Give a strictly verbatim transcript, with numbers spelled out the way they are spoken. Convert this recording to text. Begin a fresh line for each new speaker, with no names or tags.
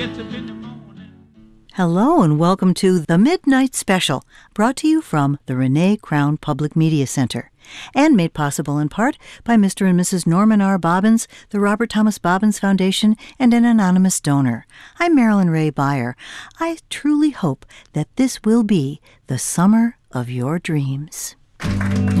Hello and welcome to The Midnight Special, brought to you from the Renee Crown Public Media Center, and made possible in part by Mister and Missus Norman R. Bobbins, the Robert Thomas Bobbins Foundation, and an anonymous donor. I'm Marilyn Ray Beyer. I truly hope that this will be the summer of your dreams.